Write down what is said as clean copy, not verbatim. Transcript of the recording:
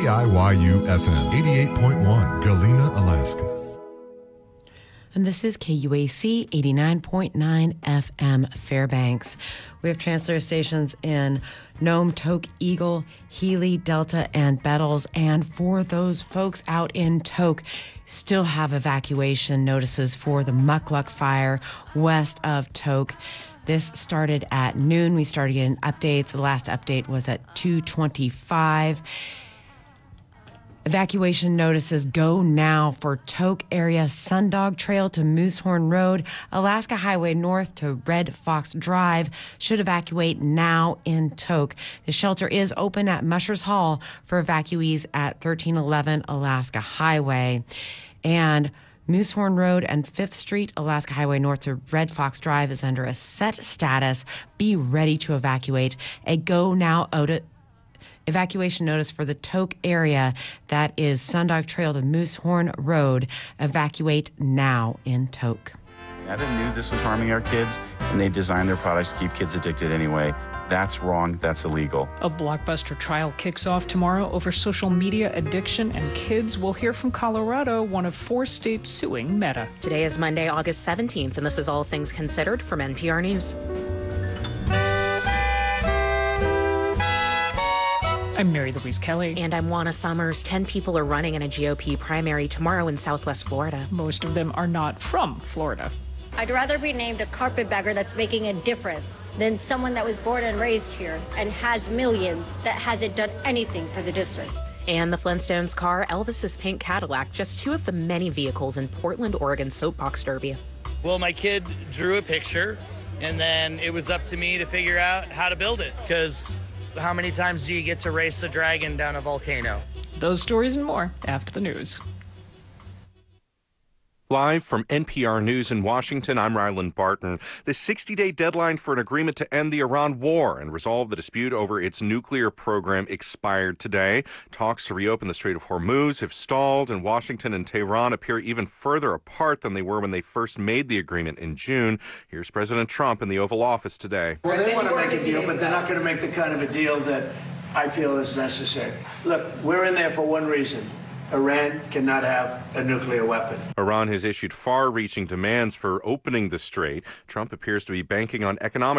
KIYU-FM 88.1, Galena, Alaska. And this is KUAC 89.9 FM Fairbanks. We have transmitter stations in Nome, Tok, Eagle, Healy, Delta, and Bettles. And for those folks out in Tok, still have evacuation notices for the Mukluk fire west of Tok. This started at noon. We started getting updates. The last update was at 2:25. Evacuation notices go now for Tok area, Sundog Trail to Moosehorn Road, Alaska Highway North to Red Fox Drive. Should evacuate now in Tok. The shelter is open at Mushers Hall for evacuees at 1311 Alaska Highway. And Moosehorn Road and 5th Street, Alaska Highway North to Red Fox Drive is under a set status. Be ready to evacuate. A go now evacuation notice for the Tok area. That is Sundog Trail to Moosehorn Road. Evacuate now in Tok. Meta knew this was harming our kids, and they designed their products to keep kids addicted anyway. That's wrong. That's illegal. A blockbuster trial kicks off tomorrow over social media addiction and kids. We'll hear from Colorado, one of 4 states suing Meta. Today is Monday, August 17th, and this is All Things Considered from NPR News. I'm Mary Louise Kelly. And I'm Juana Summers. 10 people are running in a GOP primary tomorrow in Southwest Florida. Most of them are not from Florida. I'd rather be named a carpetbagger that's making a difference than someone that was born and raised here and has millions that hasn't done anything for the district. And the Flintstones car, Elvis's pink Cadillac, just 2 of the many vehicles in Portland, Oregon soapbox derby. Well, my kid drew a picture, and then it was up to me to figure out how to build it, because how many times do you get to race a dragon down a volcano? Those stories and more after the news. Live from NPR News in Washington, I'm Ryland Barton. The 60-day deadline for an agreement to end the Iran war and resolve the dispute over its nuclear program expired today. Talks to reopen the Strait of Hormuz have stalled, and Washington and Tehran appear even further apart than they were when they first made the agreement in June. Here's President Trump in the Oval Office today. Well, they want to make a deal, but they're not going to make the kind of a deal that I feel is necessary. Look, we're in there for one reason. Iran cannot have a nuclear weapon. Iran has issued far-reaching demands for opening the strait. Trump appears to be banking on economic